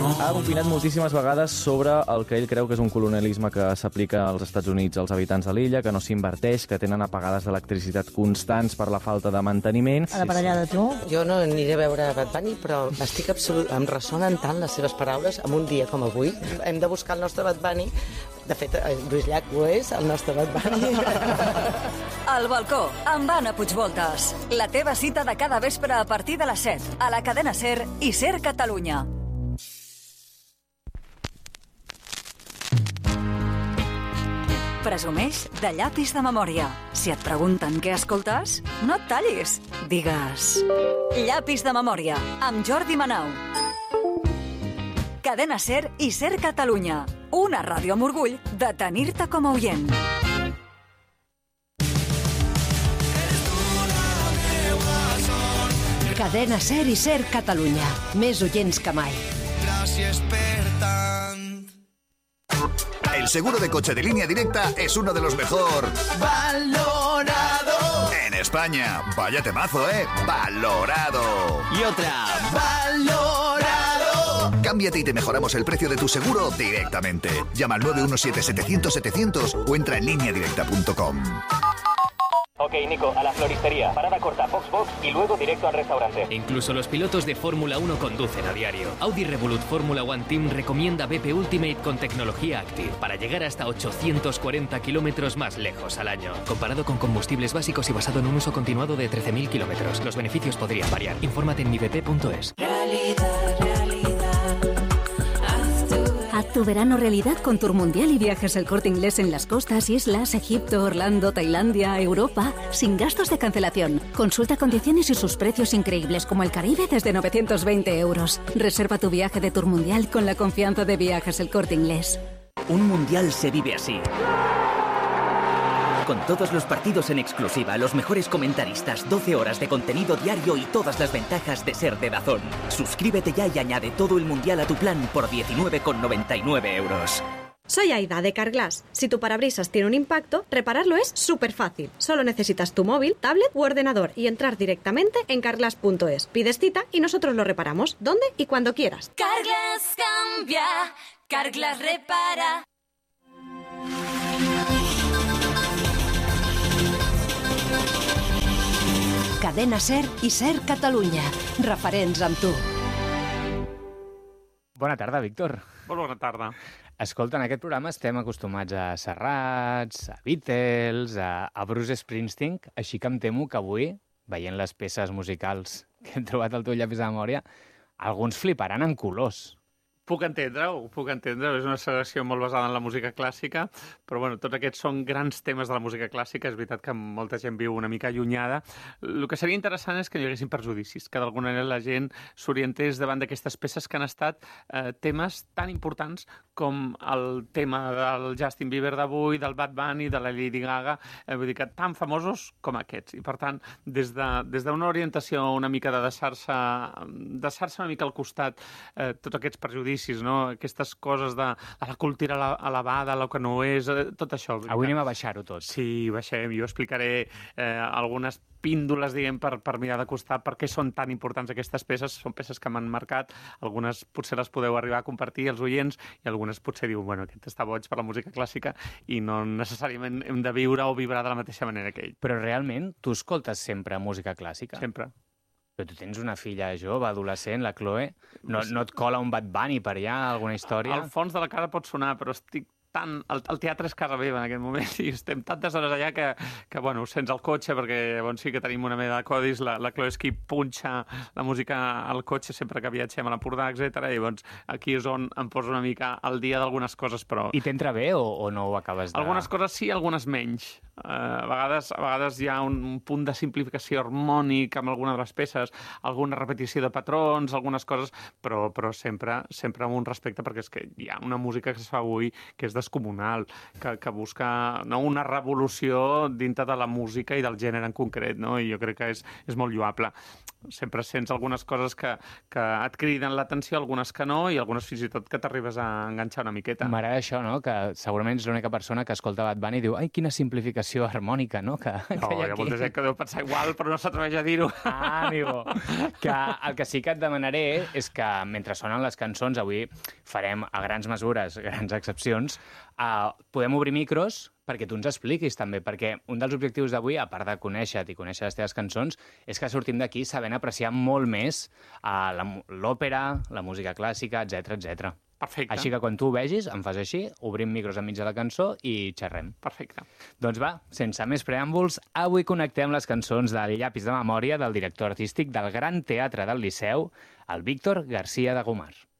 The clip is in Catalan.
Ha opinat moltíssimes vegades sobre el que ell creu que és un colonialisme que s'aplica als Estats Units als habitants de l'illa, que no s'inverteix, que tenen apagades d'electricitat constants per la falta de manteniment. A la parellada, tu? Jo no aniré a veure Bad Bunny, però em ressonen tant les seves paraules en un dia com avui. Hem de buscar el nostre Bad Bunny. De fet, Lluís Llach ho és, el nostre Bad Bunny. Al balcó, amb Anna Puigvoltes. La teva cita de cada vespre a partir de les 7, a la cadena SER i SER Catalunya. Presumeix de llapis de memòria. Si et pregunten què escoltes, no et tallis. Digues... Llapis de memòria, amb Jordi Manau. Cadena SER i SER Catalunya. Una ràdio amb orgull de tenir-te com a oient. Cadena SER i SER Catalunya. Més oients que mai. Gràcies per tant. El seguro de coche de Línea Directa es uno de los mejor valorado en España. Vaya temazo, ¿eh? Valorado. Y otra. Valorado. Cámbiate y te mejoramos el precio de tu seguro directamente. Llama al 917-700-700 o entra en lineadirecta.com. Ok, Nico, a la floristería. Parada corta, Box y luego directo al restaurante. Incluso los pilotos de Fórmula 1 conducen a diario. Audi Revolut Fórmula One Team recomienda BP Ultimate con tecnología Active para llegar hasta 840 kilómetros más lejos al año. Comparado con combustibles básicos y basado en un uso continuado de 13.000 kilómetros. Los beneficios podrían variar. Infórmate en mibp.es. Haz tu verano realidad con Tour Mundial y Viajes El Corte Inglés en las costas, islas, Egipto, Orlando, Tailandia, Europa, sin gastos de cancelación. Consulta condiciones y sus precios increíbles como el Caribe desde 920 euros. Reserva tu viaje de Tour Mundial con la confianza de Viajes El Corte Inglés. Un mundial se vive así. Con todos los partidos en exclusiva, los mejores comentaristas, 12 horas de contenido diario y todas las ventajas de ser de DAZN. Suscríbete ya y añade todo el mundial a tu plan por 19,99 euros. Soy Aida de Carglass. Si tu parabrisas tiene un impacto, repararlo es súper fácil. Solo necesitas tu móvil, tablet u ordenador y entrar directamente en carglass.es. Pides cita y nosotros lo reparamos, donde y cuando quieras. Carglass cambia, Carglass repara. Cadena SER i SER Catalunya. Referents amb tu. Bona tarda, Víctor. Molt bona tarda. Escolta, en aquest programa estem acostumats a Serrats, a Beatles, a Bruce Springsteen, així que em temo que avui, veient les peces musicals que hem trobat al teu llapis de memòria, alguns fliparan en colors. Puc entendre-ho. És una selecció molt basada en la música clàssica, però bueno, tots aquests són grans temes de la música clàssica. És veritat que molta gent viu una mica allunyada. El que seria interessant és que hi haguessin perjudicis, que d'alguna manera la gent s'orientés davant d'aquestes peces que han estat temes tan importants com el tema del Justin Bieber d'avui, del Bad Bunny, de la Lady Gaga, vull dir que tan famosos com aquests. I per tant, des d'una orientació una mica de deixar-se una mica al costat tots aquests perjudicis, no? Aquestes coses de la cultura elevada, el que no és, tot això. Avui anem a baixar-ho tot. Sí, baixem. Jo explicaré algunes píndoles, diguem, per mirar de costat per què són tan importants aquestes peces. Són peces que m'han marcat. Algunes potser les podeu arribar a compartir els oients i algunes potser diuen, bueno, aquest està boig per la música clàssica i no necessàriament hem de viure o vibrar de la mateixa manera que ell. Però realment tu escoltes sempre música clàssica? Sempre. Però tu tens una filla jove, adolescent, la Chloe. No et cola un Bad Bunny per allà, alguna història? Al fons de la cara pot sonar, però estic tant... El teatre és casa meva en aquest moment i estem tantes hores allà que bueno, sents el cotxe, perquè doncs, sí que tenim una mena de codis, la Chloe és qui punxa la música al cotxe sempre que viatgem a l'Empordà, etc. I doncs aquí és on em poso una mica al dia d'algunes coses, però... I t'entra bé o no ho acabes de... Algunes coses sí, algunes menys. A vegades hi ha un punt de simplificació harmònic amb alguna de les peces, alguna repetició de patrons, algunes coses, però sempre amb un respecte, perquè és que hi ha una música que es fa avui que és descomunal, que busca una revolució dintre de la música i del gènere en concret, no? I jo crec que és molt lloable. Sempre sents algunes coses que et criden l'atenció, algunes que no, i algunes fins i tot que t'arribes a enganxar una miqueta. M'agrada això, no? Que segurament és l'única persona que escolta Bad Bunny i diu, ai, quina simplificació progressió harmònica, no? Que hi ha molta gent que deu pensar igual, però no s'atreveix a dir-ho. Amigo. El que sí que et demanaré és que, mentre sonen les cançons, avui farem a grans mesures, grans excepcions, podem obrir micros perquè tu ens expliquis també, perquè un dels objectius d'avui, a part de conèixer-te i conèixer les teves cançons, és que sortim d'aquí sabent apreciar molt més l'òpera, la música clàssica, etc. Perfecte. Així que quan tu ho vegis, em fas així, obrim micros enmig de la cançó i xerrem. Perfecte. Doncs va, sense més preàmbuls, avui connectem les cançons del Llapis de memòria del director artístic del Gran Teatre del Liceu, el Víctor García de Gomar.